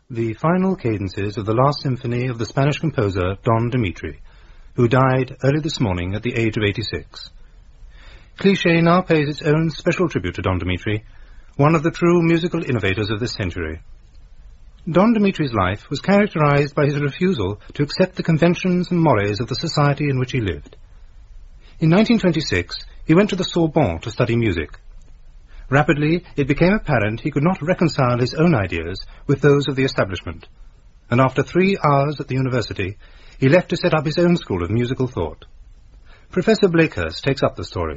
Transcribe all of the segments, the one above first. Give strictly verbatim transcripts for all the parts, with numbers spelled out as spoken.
the final cadences of the last symphony of the Spanish composer Don Dimitri, who died early this morning at the age of eighty-six. Cliché now pays its own special tribute to Don Dimitri, one of the true musical innovators of this century. Don Dimitri's life was characterized by his refusal to accept the conventions and mores of the society in which he lived. In nineteen twenty-six, he went to the Sorbonne to study music. Rapidly, it became apparent he could not reconcile his own ideas with those of the establishment, and after three hours at the university, he left to set up his own school of musical thought. Professor Blakehurst takes up the story.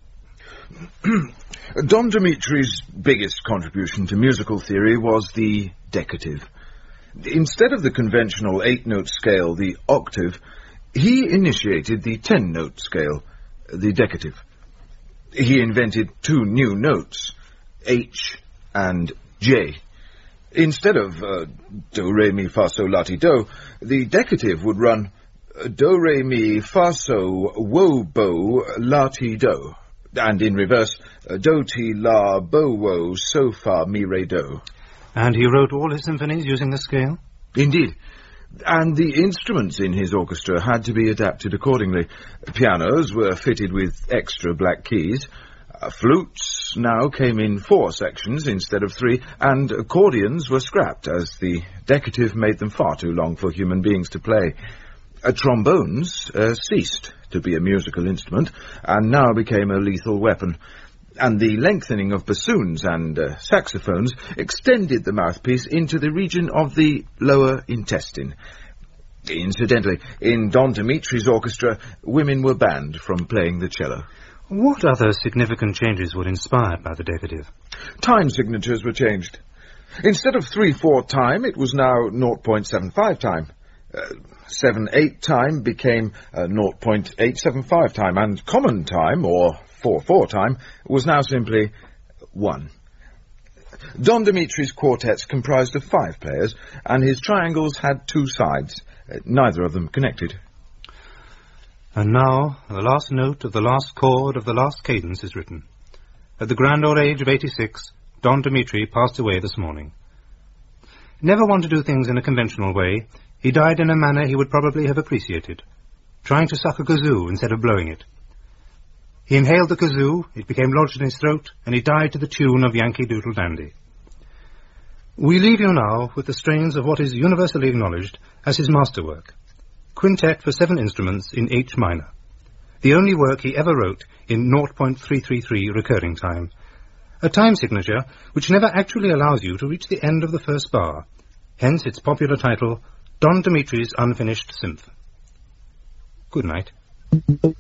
Don Dimitri's biggest contribution to musical theory was the decative. Instead of the conventional eight-note scale, the octave, he initiated the ten-note scale, the decative. He invented two new notes, H and J. Instead of uh, do, re, mi, fa, sol, la, ti, do, the decative would run uh, do, re, mi, fa, sol, wo, bo, la, ti, do. And in reverse, uh, do, ti, la, bo, wo, so, fa, mi, re, do. And he wrote all his symphonies using the scale? Indeed. And the instruments in his orchestra had to be adapted accordingly. Pianos were fitted with extra black keys. Uh, flutes now came in four sections instead of three, and accordions were scrapped, as the decative made them far too long for human beings to play. Uh, trombones uh, ceased to be a musical instrument, and now became a lethal weapon. And the lengthening of bassoons and uh, saxophones extended the mouthpiece into the region of the lower intestine. Incidentally, in Don Dimitri's orchestra, women were banned from playing the cello. What other significant changes were inspired by the decative? Time signatures were changed. Instead of three four time, it was now zero point seven five time. Uh, seven eight time became uh, zero point eight seven five time, and common time, or four four time, was now simply one. Don Dimitri's quartets comprised of five players, and his triangles had two sides, uh, neither of them connected. And now, the last note of the last chord of the last cadence is written. At the grand old age of eighty-six, Don Dimitri passed away this morning. Never one to do things in a conventional way, he died in a manner he would probably have appreciated, trying to suck a kazoo instead of blowing it. He inhaled the kazoo, it became lodged in his throat, and he died to the tune of Yankee Doodle Dandy. We leave you now with the strains of what is universally acknowledged as his masterwork, Quintet for Seven Instruments in H minor, the only work he ever wrote in zero point three three three recurring time, a time signature which never actually allows you to reach the end of the first bar, hence its popular title, Don Dimitri's Unfinished Symph. Good night.